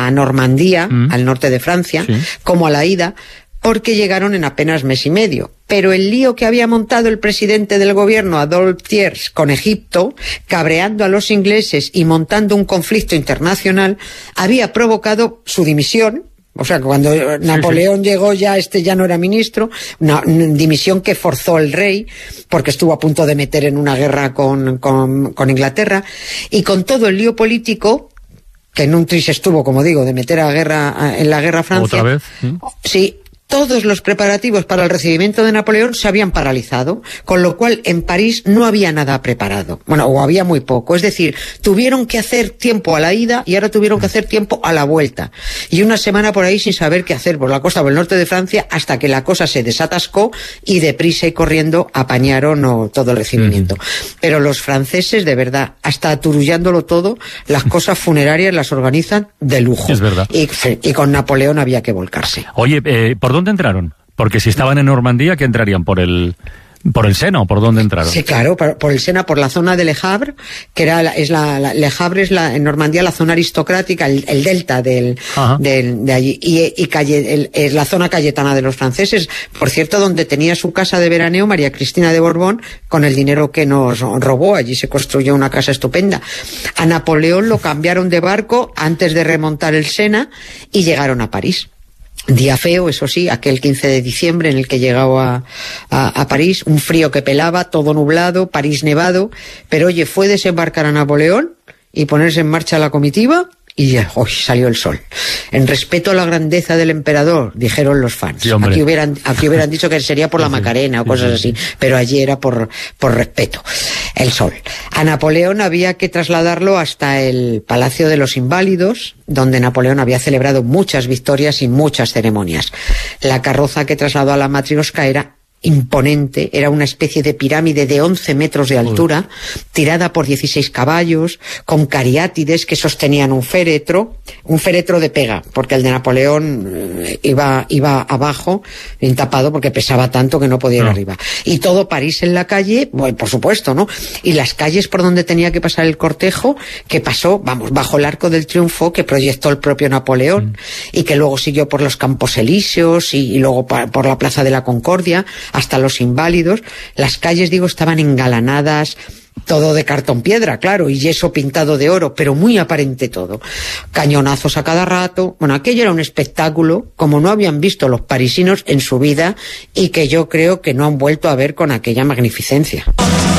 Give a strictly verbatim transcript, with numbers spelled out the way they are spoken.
a Normandía, mm. al norte de Francia, sí. como a la ida, porque llegaron en apenas mes y medio. Pero el lío que había montado el presidente del gobierno, Adolphe Thiers, con Egipto, cabreando a los ingleses y montando un conflicto internacional, había provocado su dimisión. O sea, cuando Napoleón sí, sí. llegó ya, este ya no era ministro, una, una dimisión que forzó el rey, porque estuvo a punto de meter en una guerra con, con, con Inglaterra, y con todo el lío político, que en un tris estuvo, como digo, de meter a guerra, en la guerra a Francia. ¿Otra vez? ¿Sí? Sí. Todos los preparativos para el recibimiento de Napoleón se habían paralizado, con lo cual en París no había nada preparado. Bueno, o había muy poco. Es decir, tuvieron que hacer tiempo a la ida y ahora tuvieron que hacer tiempo a la vuelta. Y una semana por ahí sin saber qué hacer por la costa o el norte de Francia hasta que la cosa se desatascó y deprisa y corriendo apañaron oh, todo el recibimiento. Mm. Pero los franceses, de verdad, hasta aturullándolo todo, las cosas funerarias las organizan de lujo. Es verdad. Y, y con Napoleón había que volcarse. Oye, eh, ¿por dónde entraron? Porque si estaban en Normandía, ¿qué entrarían? ¿Por el por el Sena o por dónde entraron? Sí, claro, por, por el Sena, por la zona de Le Havre, que era la, es la, la Le Havre es la, en Normandía la zona aristocrática, el, el delta del, del de allí, y, y calle, el, es la zona cayetana de los franceses, por cierto, donde tenía su casa de veraneo María Cristina de Borbón, con el dinero que nos robó. Allí se construyó una casa estupenda. A Napoleón lo cambiaron de barco antes de remontar el Sena y llegaron a París. Día feo, eso sí, aquel quince de diciembre en el que llegaba a, a, a París, un frío que pelaba, todo nublado, París nevado, pero oye, fue desembarcar a Napoleón y ponerse en marcha la comitiva y ya, hoy salió el sol. En respeto a la grandeza del emperador, dijeron los fans. Sí, aquí hubieran, aquí hubieran dicho que sería por la Macarena o cosas así, pero allí era por, por respeto. El sol. A Napoleón había que trasladarlo hasta el Palacio de los Inválidos, donde Napoleón había celebrado muchas victorias y muchas ceremonias. La carroza que trasladó a la Matrioska era imponente, era una especie de pirámide de once metros de altura, tirada por dieciséis caballos, con cariátides que sostenían un féretro, un féretro de pega, porque el de Napoleón iba, iba abajo, bien tapado, porque pesaba tanto que no podía ir no. arriba. Y todo París en la calle, bueno, por supuesto, ¿no? Y las calles por donde tenía que pasar el cortejo, que pasó, vamos, bajo el Arco del Triunfo, que proyectó el propio Napoleón, mm. y que luego siguió por los Campos Elíseos y, y luego pa, por la Plaza de la Concordia, hasta los Inválidos. Las calles, digo, estaban engalanadas, todo de cartón piedra, claro, y yeso pintado de oro, pero muy aparente todo. Cañonazos a cada rato. Bueno, aquello era un espectáculo como no habían visto los parisinos en su vida y que yo creo que no han vuelto a ver con aquella magnificencia.